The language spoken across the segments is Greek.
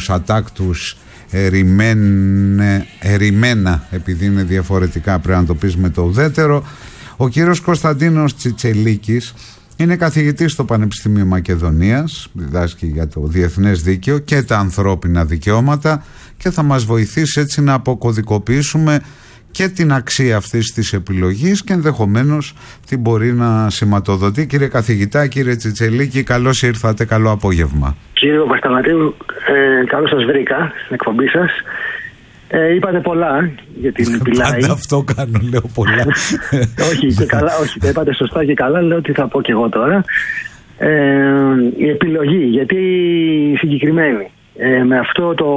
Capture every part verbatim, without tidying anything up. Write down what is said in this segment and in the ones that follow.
τους ατάκ τους ερημένα, ερημένα, επειδή είναι διαφορετικά πρέπει να το πεις με το ουδέτερο. Ο κύριος Κωνσταντίνος Τσιτσελίκης είναι καθηγητής στο Πανεπιστήμιο Μακεδονίας, διδάσκει για το διεθνές δίκαιο και τα ανθρώπινα δικαιώματα και θα μας βοηθήσει έτσι να αποκωδικοποιήσουμε και την αξία αυτής της επιλογής και ενδεχομένως τι μπορεί να σηματοδοτεί. Κύριε καθηγητά, κύριε Τσιτσελίκη, καλώς ήρθατε, καλό απόγευμα. Κύριε Παπασταματίου, ε, καλώς σας βρήκα στην εκπομπή σας. Ε, είπατε πολλά για την Πιλάη. Πάντα αυτό κάνω, λέω πολλά. όχι, και καλά, όχι, τα είπατε σωστά και καλά, λέω τι θα πω και εγώ τώρα. Ε, η επιλογή, γιατί συγκεκριμένη, ε, με αυτό το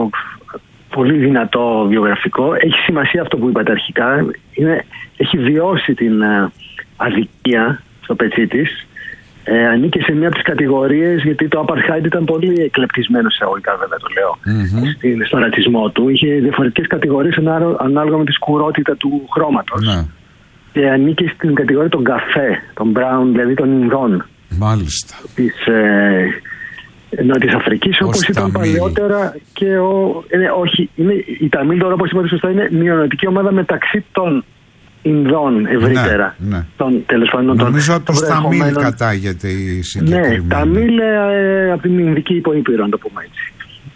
πολύ δυνατό βιογραφικό, έχει σημασία αυτό που είπατε αρχικά, είναι, έχει βιώσει την uh, αδικία στο πετσί της, ε, ανήκε σε μια από τις κατηγορίες, γιατί το Apartheid ήταν πολύ εκλεπτισμένο σε εισαγωγικά, βέβαια το λέω, mm-hmm. στον ρατσισμό του. Είχε διαφορετικές κατηγορίες ανάλογα με τη σκουρότητα του χρώματος. Mm-hmm. Και ανήκε στην κατηγορία των καφέ, των brown, δηλαδή των Ινδών. Μάλιστα. Της ε, Νότιας Αφρικής, όπως ήταν παλαιότερα και ο... Είναι, όχι, είναι, η Ταμίλ τώρα, όπως είπατε σωστά, είναι μειονοτική ομάδα μεταξύ των Ινδών ευρύτερα. Ναι, ναι. Των, τέλος πάντων, νομίζω ότι τους Ταμίλ κατάγεται η συγκεκριμένη. Ναι, Ταμίλ ε, από την Ινδική υποήπειρο, να το πούμε έτσι.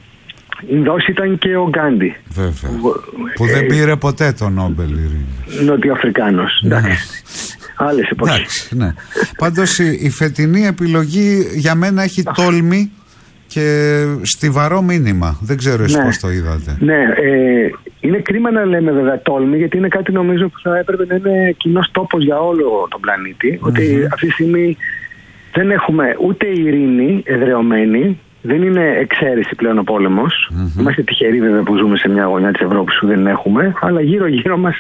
Ινδός ήταν και ο Γκάντι. Βέβαια. Που, που ε, δεν πήρε ποτέ τον Νόμπελ ειρήνης. Νοτιοαφρικάνος. Ναι. Άλλες εποχές. Ναι. Πάντως η, η φετινή επιλογή για μένα έχει τόλμη και στιβαρό μήνυμα. Δεν ξέρω εσείς ναι. πώς το είδατε. Ναι, ε, είναι κρίμα να λέμε βέβαια τόλμη, γιατί είναι κάτι νομίζω που θα έπρεπε να είναι κοινός τόπος για όλο τον πλανήτη. Mm-hmm. Ότι αυτή τη στιγμή δεν έχουμε ούτε ειρήνη εδραιωμένη, δεν είναι εξαίρεση πλέον ο πόλεμος. Mm-hmm. Είμαστε τυχεροί βέβαια που ζούμε σε μια γωνιά της Ευρώπης που δεν έχουμε, αλλά γύρω γύρω μας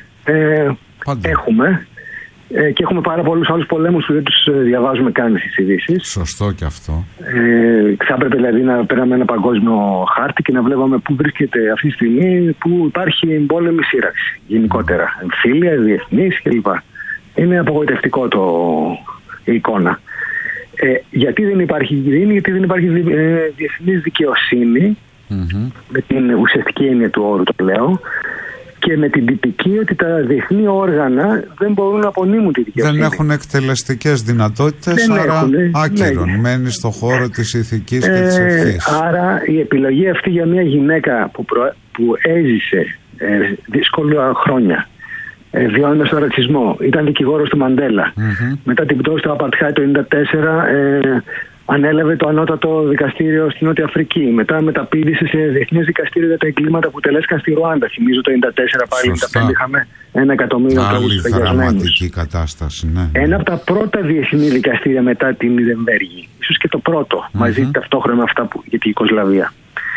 ε, έχουμε. Ε, και έχουμε πάρα πολλούς άλλους πολέμους που δεν τους διαβάζουμε καν στις ειδήσεις. Σωστό και αυτό. Ε, θα έπρεπε δηλαδή να πέραμε ένα παγκόσμιο χάρτη και να βλέπαμε πού βρίσκεται αυτή τη στιγμή που υπάρχει εμπόλεμη σύραξη γενικότερα. Mm. Εμφύλια, διεθνής κλπ. Είναι απογοητευτικό το, η εικόνα. Ε, γιατί δεν υπάρχει ειρήνη, γιατί δεν υπάρχει δι, ε, διεθνής δικαιοσύνη, mm-hmm. με την ουσιαστική έννοια του όρου το λέω, και με την τυπική ότι τα διεθνή όργανα δεν μπορούν να απονείμουν τη δικαιοσύνη. Δεν έχουν εκτελεστικές δυνατότητες, δεν άρα έχουν, άκυρον. Ναι. Μένει στο χώρο της ηθικής ε, και της ευθύς. Άρα η επιλογή αυτή για μια γυναίκα που, προ, που έζησε ε, δύσκολα χρόνια, ε, βιώνοντας τον ρατσισμό, ήταν δικηγόρος του Μαντέλα. Mm-hmm. Μετά την πτώση του Apartheid το χίλια εννιακόσια ενενήντα τέσσερα ε, ανέλαβε το ανώτατο δικαστήριο στην Νότια Αφρική. Μετά μεταπήδησε σε διεθνές δικαστήριο για τα εγκλήματα που τελέσκαν στη Ρουάντα. Θυμίζω το χίλια εννιακόσια ενενήντα τέσσερα πάλι ενενήντα πέντε είχαμε ένα εκατομμύριο ανθρώπους φεγιασμένους. Δραματική κατάσταση, ναι. Ένα από τα πρώτα διεθνή δικαστήρια μετά την Νιρεμβέργη. Ίσως και το πρώτο, mm-hmm. μαζί ταυτόχρονα με αυτά που, για την Ιουγκοσλαβία.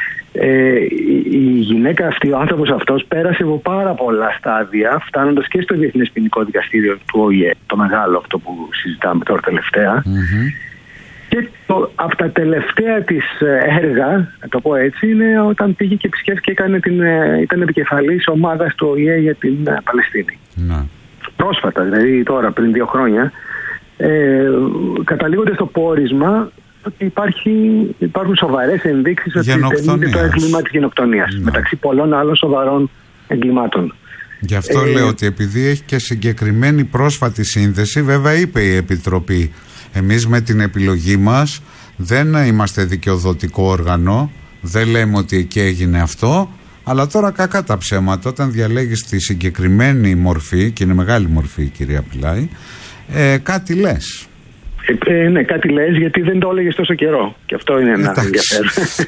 Ε, η γυναίκα αυτή, ο άνθρωπος αυτός πέρασε από πάρα πολλά στάδια, φτάνοντας και στο Διεθνές Ποινικό Δικαστήριο του Ο Η Ε, το μεγάλο αυτό που συζητάμε τώρα τελευταία. Mm-hmm. Και το, από τα τελευταία της έργα, να το πω έτσι, είναι όταν πήγε και επισκέφθηκε και έκανε την, ήταν επικεφαλής ομάδας του Ο Η Ε για την Παλαιστίνη. Να. Πρόσφατα, δηλαδή τώρα πριν δύο χρόνια, ε, καταλήγονται στο πόρισμα ότι υπάρχει, υπάρχουν σοβαρές ενδείξεις ότι τελείται το έγκλημα της γενοκτονίας, να. μεταξύ πολλών άλλων σοβαρών εγκλημάτων. Γι' αυτό ε, λέω ότι επειδή έχει και συγκεκριμένη πρόσφατη σύνδεση, βέβαια είπε η Επιτροπή, εμείς με την επιλογή μας δεν είμαστε δικαιοδοτικό όργανο, δεν λέμε ότι εκεί έγινε αυτό, αλλά τώρα κακά τα ψέματα, όταν διαλέγεις τη συγκεκριμένη μορφή, και είναι μεγάλη μορφή η κυρία Πιλάη, ε, κάτι λες. Ε, ε, ναι, κάτι λες, γιατί δεν το έλεγες τόσο καιρό. Και αυτό είναι ένα ενδιαφέρον.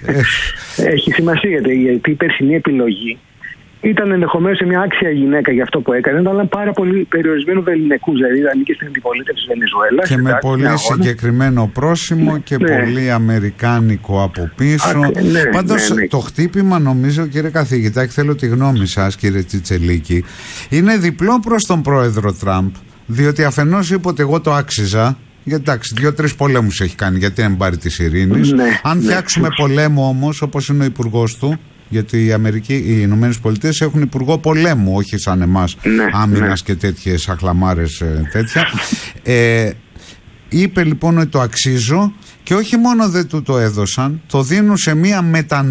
Έχει σημασία, γιατί η περσινή επιλογή ήταν ενδεχομένως σε μια άξια γυναίκα για αυτό που έκανε, αλλά πάρα πολύ περιορισμένου βεληνικούς, δηλαδή ανήκε στην αντιπολίτευση της Βενεζουέλας. Και με πολύ αγώνα. Συγκεκριμένο πρόσημο και ναι. πολύ αμερικάνικο από πίσω. Α, ναι, Πάντως ναι, ναι. το χτύπημα, νομίζω, κύριε καθηγητά, και θέλω τη γνώμη σας, κύριε Τσιτσελίκη, είναι διπλό προς τον πρόεδρο Τραμπ, διότι αφενός είπε ότι εγώ το άξιζα. Γιατί εντάξει, δύο-τρεις πολέμους έχει κάνει, γιατί δεν πάρει της ειρήνης. Ναι, Αν ναι, φτιάξουμε ναι. πολέμο όμως, όπως είναι ο υπουργός του, γιατί οι, Αμερική, οι Ηνωμένες Πολιτείες έχουν υπουργό πολέμου, όχι σαν εμάς, ναι, άμυνας ναι. και τέτοιες αχλαμάρες ε, τέτοια. ε, είπε λοιπόν ότι το αξίζω, και όχι μόνο δεν του το έδωσαν, το δίνουν σε μία μετανάστευση